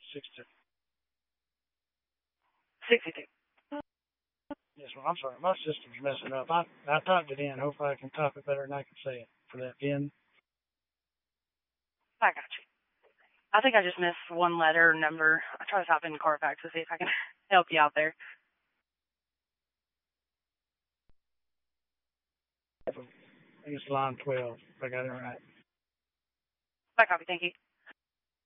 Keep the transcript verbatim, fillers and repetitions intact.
sixty-two. sixty-two. Yes, well, I'm sorry. My system's messing up. I, I typed it in. Hopefully I can type it better than I can say it for that pin. I got you. I think I just missed one letter or number. I'll try to type in Carfax to see if I can help you out there. I think it's line twelve, if I got it right. Bye, copy. Thank you.